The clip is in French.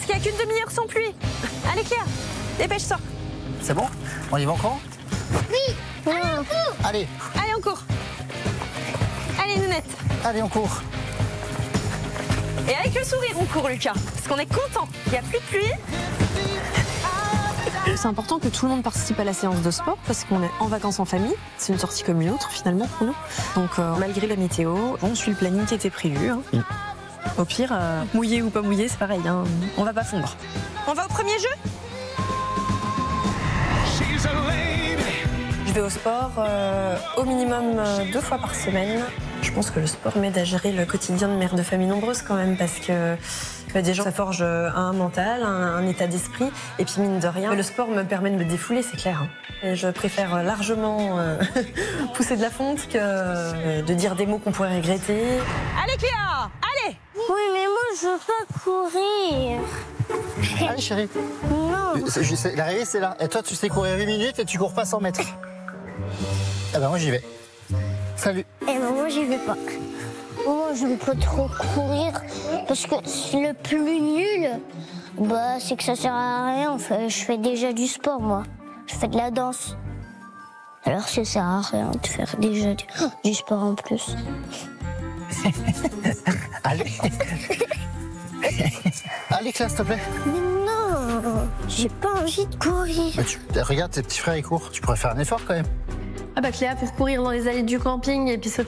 parce qu'il n'y a qu'une demi-heure sans pluie. Allez Cléa, dépêche-toi. C'est bon? On y va encore? Oui. Allez, Allez, on court. Allez, Nounette. allez, on court. Et avec le sourire, on court, Lucas. Parce qu'on est content. Il n'y a plus de pluie. C'est important que tout le monde participe à la séance de sport parce qu'on est en vacances en famille. C'est une sortie comme une autre finalement pour nous. Donc malgré la météo, on suit le planning qui était prévu. Hein. Au pire, mouillé ou pas mouillé, c'est pareil. Hein. On va pas fondre. On va au premier jeu? Je vais au sport au minimum 2 fois par semaine. Je pense que le sport m'aide à gérer le quotidien de mère de famille nombreuse quand même parce que déjà ça forge un mental, un état d'esprit et puis mine de rien, le sport me permet de me défouler, c'est clair. Hein. Et je préfère largement pousser de la fonte que de dire des mots qu'on pourrait regretter. Allez Cléa, allez! Oui, mais moi, je veux pas courir. Allez, chérie. Non. L'arrivée, c'est là. Et toi, tu sais courir 8 minutes et tu cours pas 100 mètres. Ah ben, moi, j'y vais. Salut. Et moi, j'y vais pas. Moi, je ne peux trop courir parce que le plus nul, bah, c'est que ça sert à rien. Je fais déjà du sport, moi. Je fais de la danse. Alors, ça sert à rien de faire déjà du sport en plus. Allez. Allez, Claire, s'il te plaît. Mais non, j'ai pas envie de courir. Regarde, tes petits frères, ils courent. Tu pourrais faire un effort quand même. Ah bah Cléa, pour courir dans les allées du camping et puis sauter